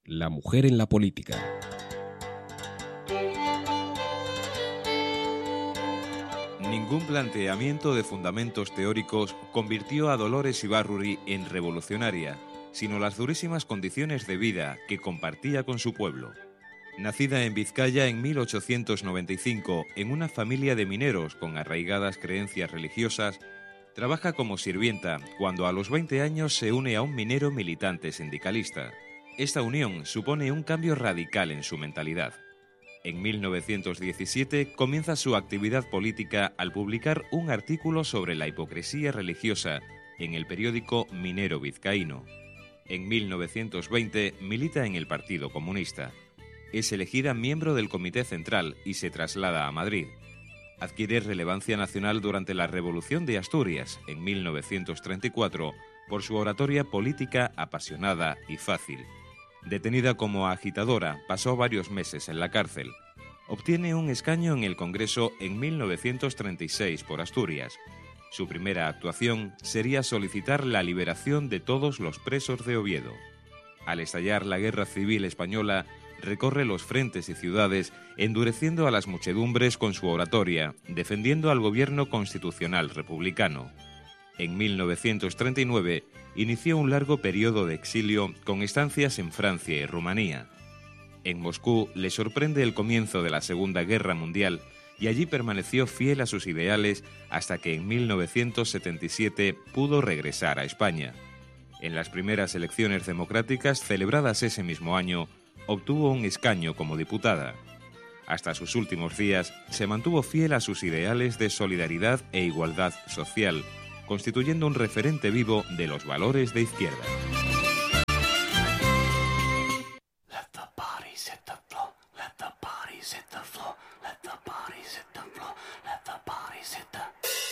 La mujer en la política. Ningún planteamiento de fundamentos teóricos convirtió a Dolores Ibárruri en revolucionaria, sino las durísimas condiciones de vida que compartía con su pueblo. Nacida en Vizcaya en 1895 en una familia de mineros con arraigadas creencias religiosas, trabaja como sirvienta cuando a los 20 años se une a un minero militante sindicalista. Esta unión supone un cambio radical en su mentalidad. En 1917 comienza su actividad política al publicar un artículo sobre la hipocresía religiosa en el periódico Minero Vizcaíno. En 1920 milita en el Partido Comunista. Es elegida miembro del Comité Central y se traslada a Madrid. Adquiere relevancia nacional durante la Revolución de Asturias, en 1934, por su oratoria política apasionada y fácil. Detenida como agitadora, pasó varios meses en la cárcel. Obtiene un escaño en el Congreso en 1936 por Asturias. Su primera actuación sería solicitar la liberación de todos los presos de Oviedo. Al estallar la Guerra Civil Española, recorre los frentes y ciudades, endureciendo a las muchedumbres con su oratoria, defendiendo al gobierno constitucional republicano. En 1939 inició un largo periodo de exilio con estancias en Francia y Rumanía. En Moscú le sorprende el comienzo de la Segunda Guerra Mundial y allí permaneció fiel a sus ideales hasta que en 1977 pudo regresar a España. En las primeras elecciones democráticas celebradas ese mismo año, obtuvo un escaño como diputada. Hasta sus últimos días se mantuvo fiel a sus ideales de solidaridad e igualdad social, constituyendo un referente vivo de los valores de izquierda.